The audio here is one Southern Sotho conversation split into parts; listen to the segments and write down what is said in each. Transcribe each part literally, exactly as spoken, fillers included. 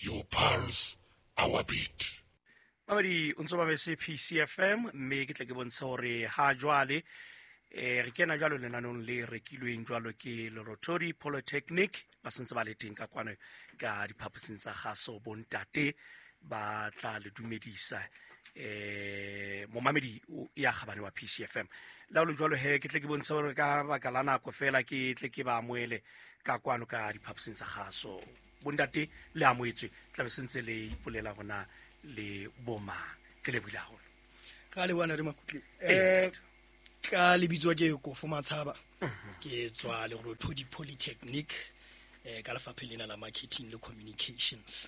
your pulse, our beat. Mamadi o ntse ba bese P C F M mme ke tle ke bontsha hore ha jwale eh re kena jwalo lenanong le rekilweng jwalo ke Lerotori Polytechnic ba sentse ba le teng ka kwana ka diphaposing tsa gaso bontate ba tla le dumedisa eh momamedi ya gabane wa P C F M la lo jwalo he ke tle ke bontsha hore ka baka la nako fela ke tle ke ba moele ka kwano ka diphaposing tsa gaso bontate le amoetswe tla be sentse le ipolela gona le boma ke le bula holo ka le bona re makutli eh ka le bitswa ke go foma tshaba ke tswa le go Lerotori Polytechnic eh ka lefapha lena la marketing le communications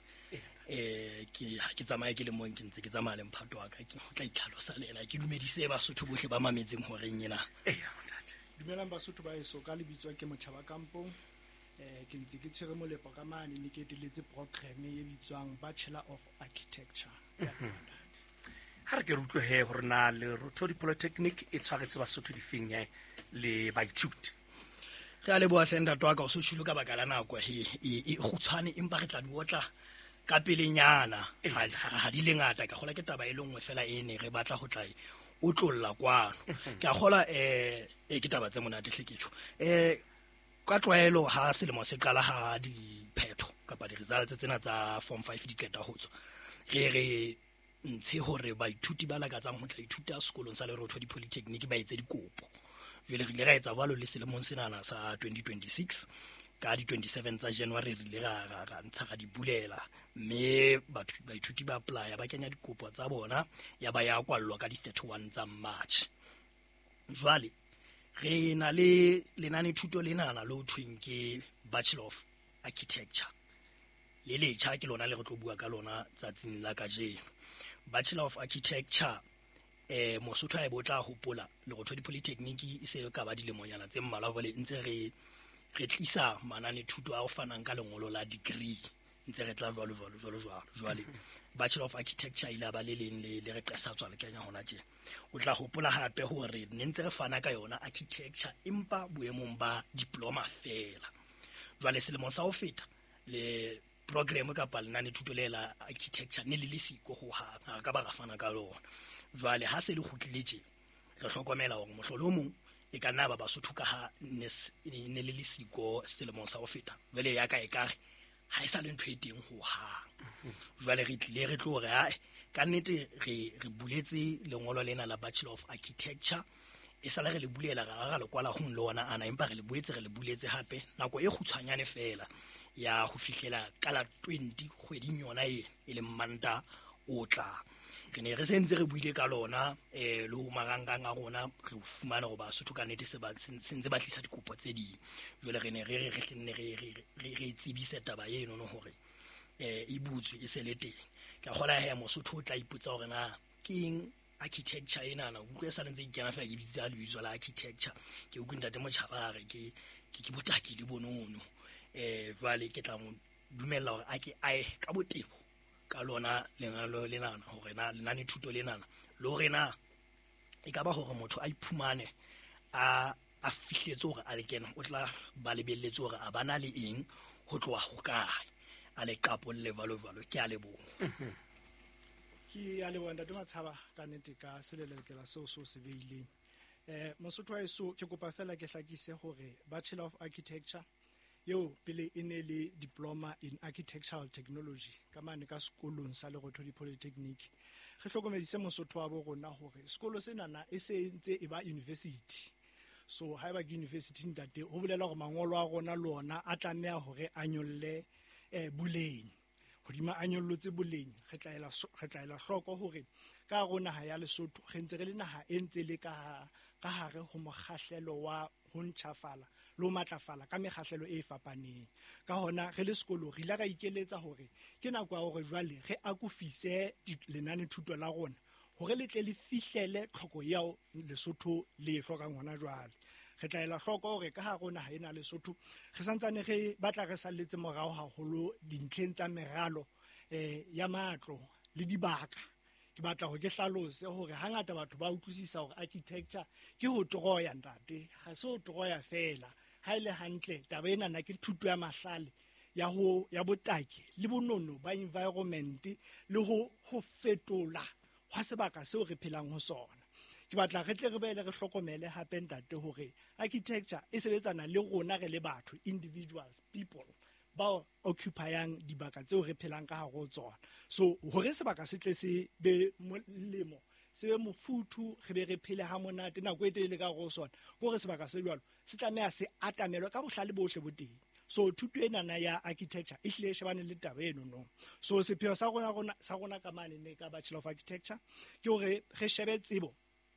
eh ke ha ke tsamaye ke le mo ke ntse ke tsamaya le mphato wa ka ke go tla itlhalosa lena ke dumedise ba sotho bohle ba mametseng hore nyena eh montate dumelang ba sotho ba eso ka le bitswa ke Motjhaba Kampong eh ke ntse ke tshwere molepo ka mane ne ke eteletse program e bitswang Bachelor of Architecture ha re ke rutlwe he hore na Lerotori Polytechnic e tshwaretse ba sotho difeng ya le baithuti ga le boa hlenda twa ka o so tshilo ka baka la nako he e khutshwane empa re tla diotla ka pelenyana ha di le ngata ka gola ke taba e lengwe fela e ne re batla go tla o tlolla kwano ke a gola eh e ke taba tse monate hleketšo eh ka tlwaelo ha selemo se qala ha di phetho kapa di results tsena tsa form five di qeta ho tswa re re ntshe hore baithuti ba lakatsang ho tla ithuta sekolong sa Lerotori Polytechnic ba etse dikopo jwale re le ra etsa balo le selemong senana sa twenty twenty-six ka di twenty-seven tsa January re le ra ra ntsha ga di bulela mme batho baithuti ba apply ba kenya dikopo tsa bona ya ba ya kwallwa ka di thirty-one tsa March jwale re na le lenane thuto lena na lo thweng ke Bachelor of Architecture le le tjha ke lona le re tlo bua ka lona tsatsing la ka jeno Bachelor of Architecture eh mosotho a e botla hopola Lerotori Polytechnic e se ka ba dilemonyana tse mmala vole ntse re re tlisa manane thuto a o fanang ka lengolo la degree ntse re tla jwalo jwalo jwalo jwalo jwale Bachelor of Architecture ile ba le leng le le re qesa tswa le kenya hona tje o tla hopola hape hore ne ntse re fana ka yona architecture empa boemong ba diploma fela jwale selemo sa ho feta le program ka palenane thuto le la architecture ne le le siko ho ha ka ba ga fana ka lona jwale ha se le khutletse re hlokomela hore mohlolo mong e ka nna ba basotho ka ha ne le le siko selemo sa ho feta vele ya ka e kare ha e sa le ntho e teng ho ha jwale re tle re tlo re ha ka nnete re re buletse lengolo lena la Bachelor of Architecture e sala re le bulela ga ga le kwala ho lona ana empa re le buetse re le buletse hape nako e khutshwanyane fela ya ho fihlela ka la twenty kgweding yona e le Manta o tla re ne re sentse re buile ka lona eh le ho marangang a rona re fumana go ba sotho ka nnete se ba sentse ba tlisa dikopo tse di jole re ne re re re ne re re re tsebise taba eno no hore eh e butswe e sele teng ka gola he mosotho o tla iputsa hore na keng architecture ena na utlwe sa lentse ikena fa ke bitsa le bitso la architecture ke o kuntate Motjhaba re ke ke botaki le bonono eh vale ke tla mo dumella hore a ke ai ka botebo ka lona lenalo lenana hore na lenane thuto lenana lo rena e ka ba hore motho a iphumane a a fihletse hore a le kena o tla ba lebelletse hore a bana le eng ho tloa ho kae a le kapo le valo valo ke a le bo ke a le wanda Motjhaba ka nnete ka selelekela seo so se beileng eh mosotho wa eso ke kopa fela ke hlakise hore Bachelor of Architecture yo pele e ne le diploma in architectural technology ka mane ka sekolong sa Lerotori Polytechnic re hlokomedise mosotho wa bo rona hore sekolo sena na e se ntse e ba university so ha e ba university ntate ho bolela hore mangolo a rona lona a tlameha hore a nyolle eh buleng hodima a nyollotse boleng re tlaela re tlaela hloko hore ka rona ha ya Lesotho re ntse re le naha e ntse le ka ka hare ho mokgahlelo wa ho ntshafala lo matlafala ka mekgahlelo e fapaneng ka hona re le sekolo re ile ra ikeletsa hore ke nako ya hore jwale re akofise lenane thuto la rona hore le tle le fihlele tlhoko ya Lesotho le hlokang hona jwale re tlaela hloko hore ka ha rona ha ena Lesotho re santsane re batla re salletse morao haholo dintleng tsa meralo eh ya matlo le dibaka ke batla ho ke hlalose hore hangata batho ba utlwisisa hore architecture ke ho troya ntate ha se ho troya fela ha ile hantle taba ena na ke thuto ya mahlale ya ho ya botaki le bonono ba environment le ho ho fetola hwa sebaka seo re phelang ho sona. Ke batla re tle re be le re hlokomele hape ntate hore architecture e sebetsana le rona re le batho, individuals, people ba occupyang dibaka tseo re phelang ka hare ho tsona. So hore sebaka se tle se be molemo, se be mofuthu, re be re phele ha monate nako e telele ka go sona, gore sebaka se jwalo se tlameha se atamelwa ka bohlale bohle bo teng. So thuto ena na ya architecture e hlile shebane le taba eno no. So sepheo sa rona rona sa rona ka mane ne ka Bachelor of Architecture ke hore re shebe tsebo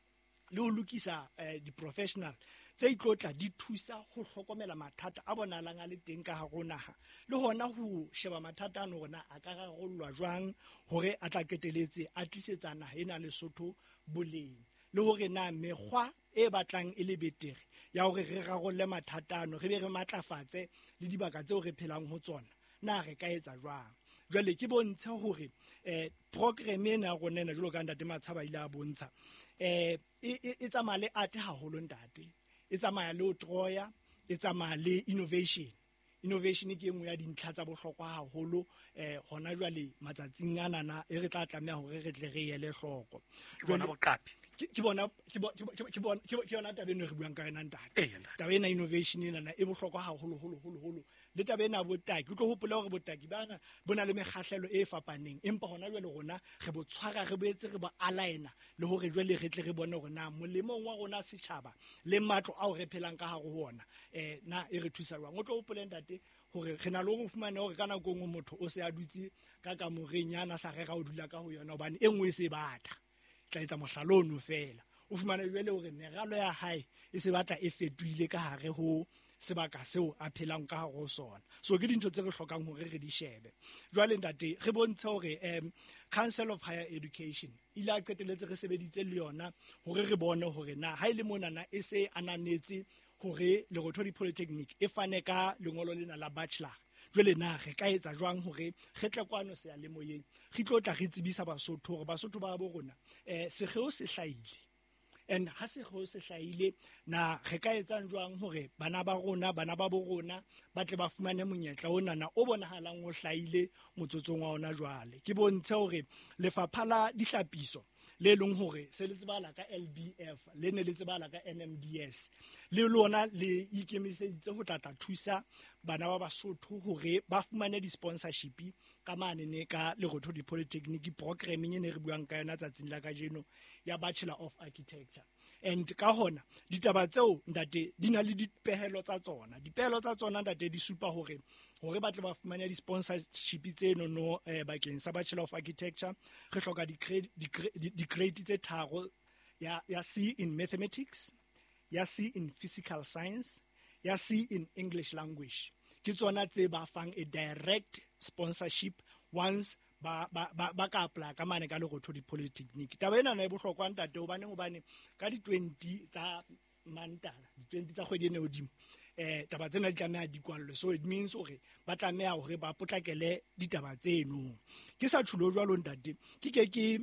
le ho lokisa eh, di professional tse itlotla di thusa ho hlokomela mathata a bonalang a le teng ka hare ho naha, le hona ho sheba mathata ano rona a ka rarollwa jwang hore a tla keteletse a tlisetsa naha ena Lesotho boleng, le hore na mekgwa e batlang e le betere ya hore re rarolle mathata ano, re be re matlafatse le dibaka tseo re phelang ho tsona, na re ka etsa jwang. Jwale ke bontshe hore eh program ena rona ena jalo ka ntate Matshaba ile a bontsha eh e tsamaya le art haholo ntate, e tsamaya le utroya, e tsamaya le innovation. Innovation ke engwe ya dintlha tsa bohlokwa haholo eh hona jwale matsatsing ana na e re tla tlameha hore re tle re yele hloko. Ke bona boqapi ke bona ke bona ke yona taba eno re buang ka yona ntate. Taba ena innovation ena na e bohlokwa haholo holo holo holo. Le taba ena botaki, o tlo hopola hore botaki bana bona le mekgahlelo e fapaneng, empa hona jwale rona re bo tshwara, re boetse re bo aligna le hore jwale re tle re bone hore na molemong wa rona setjhaba le matlo ao re phelang ka hare ho ona eh na e re thusa jwang. O tlo hopola ntate hore re na le go fumana hore kana go ngwe motho o se a dutse ka ka morenyana sa rega o dula ka ho yona hobane engwe se batla tla etsa mohlalono fela. O fumana jwale hore meralo ya hae e se batla e fetoile ka hare ho sebaka seo a phelang ka hare ho sona. So ke dintho tse re hlokang hore re di shebe. Jwale ntate re bontshe hore um Council of Higher Education ile a qeteletse re sebeditse le yona hore re bone hore na ha ile mona na e se ananetse hore Lerotho Polytechnic e fane ka lengolo lena la bachelor. Jwale na re ka etsa jwang hore re tle kwano se a le moyeng, re tlo tla re tsebisa Basotho hore Basotho ba bo rona eh sekgeo se hlaile, and ha se go se hlaile na re ka etsa jwang hore bana ba rona bana ba bo rona ba tle ba fumane monyetla ona na o bonahalang o hlaile motsotsong wa ona. Jwale ke bontshe hore lefapha la dihlapiso le leng hore se le tsebala ka L B F le ne le tsebala ka N M D S le lona le ikemiseditse ho tlatla thusa bana ba Basotho hore ba fumane di sponsorship ka mane ne ka Lerotho Polytechnic programming e ne re buang ka yona tsatsing la kajeno ya Bachelor of Architecture. And ka hona ditaba tseo ntate di na le dipehelo tsa tsona, dipehelo tsa tsona ntate di supa hore hore ba tle ba fumane di sponsorship tseno no eh, bakeng sa Bachelor of Architecture re hloka di grade di grade tse tharo ya ya C in mathematics, ya C in physical science, ya C in English language. Ke tsona tse ba fang a direct sponsorship once ba ba ba ka apply ka mane ka Lerotho Polytechnic. Taba ena na e bohlokwa ntate hobane hobane ka di twenty tsa Mantala, di twenty tsa kgwedi ene hodimo eh taba tsena di tlameha di kwallwe. So it means hore ba tlameha hore ba potlakele ditaba tseno. Ke sa tshulo jwalo ntate ke ke ke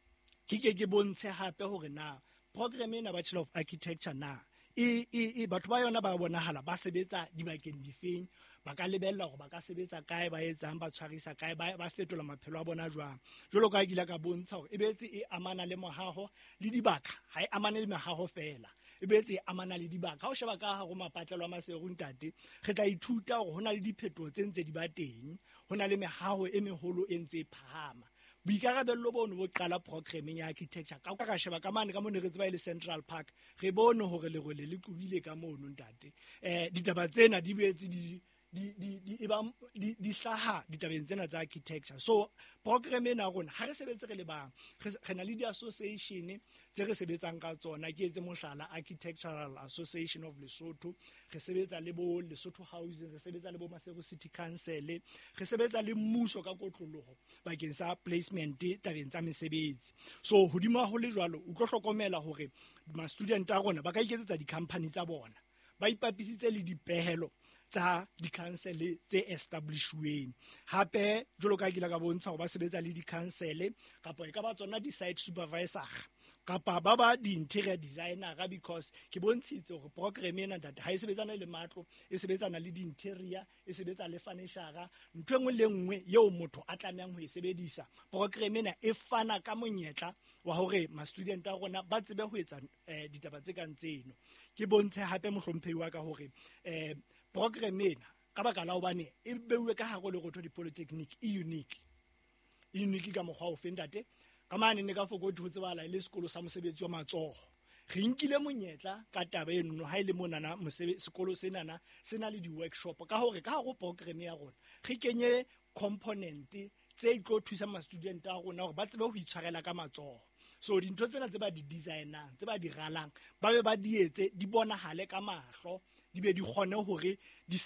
ke ke ke bontshe hape hore na program ena Bachelor of Architecture na e e batho ba yona ba bonahala ba sebetsa dibakeng difeng, ba ka lebella hore ba ka sebetsa kae, ba etsang ba tshwarisa kae, ba ba fetola maphelo a bona jwang. Jwalo ka gila ka bontsha hore e betse e amana le mohaho le dibaka, ha e amane le mehaho fela, e betse e amana le dibaka. Ha o sheba ka hare ho mapatlelo a maseru ntate re tla ithuta hore hona le diphetho tse ntse di ba teng, hona le mehaho e meholo e ntse e phahama. Boikarabello bono bo qala programming ya architecture ka ka sheba ka mane ka mone re tseba ile Central Park, re bone hore le role le qubile ka mono ntate eh ditaba tsena di boetse di di di di eba di di hlaha ditabeng tsena tsa architecture. So program ena rona ha re sebetse re le bang re na le di association tse re sebetsang ka tsona, ke etse mohlala Architectural Association of Lesotho, re sebetsa le bo Lesotho Housing, re sebetsa le bo Maseru City Council, re sebetsa le mmuso ka kotloloho bakeng sa placement tabeng tsa mesebetsi. So hodima ho le jwalo o tlo hlokomela hore ma student a rona ba ka iketsetsa di company tsa bona, ba ipapisitse le dipehelo tsa di council tse establishweng. Hape jwalo ka gila ka bontsha hore ba sebetsa le di council kapa e ka ba tsona di site supervisor kapa ba ba di-interior designer, because ke bontshitse hore program ena ntate ha e sebetsana le matlo, e sebetsana le di-interior, e sebetsa le furniture. Ntho enngwe le nngwe yeo motho a tlamehang ho e sebedisa, program ena e fana ka monyetla wa hore ma-student a rona ba tsebe ho etsa eh, ditaba tse kang tseno. Ke bontshe hape mohlomphehi wa ka hore eh, program ena ka baka la hobane e beuwe ka hare le Rotho Polytechnic e unique. E unique ka mokgwa o fendate ka mane ne ka fokotse ho tsebala le sekolo sa mosebetsi wa matsoho. Re nkile monyetla ka taba eno ha ile monana mosebetsi sekolo senana sena le di-workshop ka hore ka hare ho program ya rona re kenye component tse tlo thusa ma-student a rona hore ba tsebe ho itshwarela ka matsoho. So dintho tsena tse ba di designang, tse ba di ralang, ba be ba di etse di bonahale ka mahlo, di be di kgone hore di